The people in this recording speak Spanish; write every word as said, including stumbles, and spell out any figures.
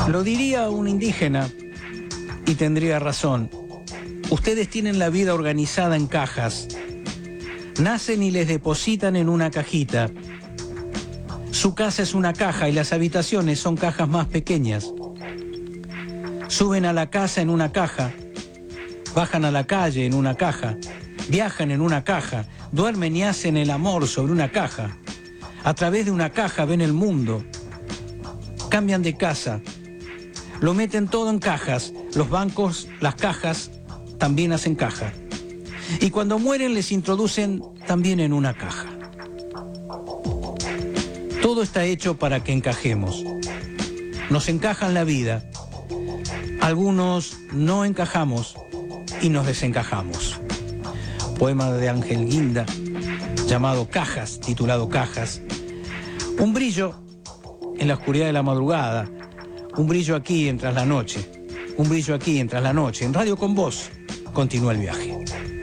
Lo diría un indígena y tendría razón. Ustedes tienen la vida organizada en cajas. Nacen y les depositan en una cajita. Su casa es una caja y las habitaciones son cajas más pequeñas. Suben a la casa en una caja, bajan a la calle en una caja, viajan en una caja, duermen y hacen el amor sobre una caja. A través de una caja ven el mundo. Cambian de casa. Lo meten todo en cajas. Los bancos, las cajas, también hacen caja. Y cuando mueren les introducen también en una caja. Todo está hecho para que encajemos. Nos encajan la vida. Algunos no encajamos y nos desencajamos. Poema de Ángel Guinda, llamado Cajas, titulado Cajas. Un brillo en la oscuridad de la madrugada. Un brillo aquí en Tras la Noche. Un brillo aquí en Tras la Noche. En Radio con Vos continúa el viaje.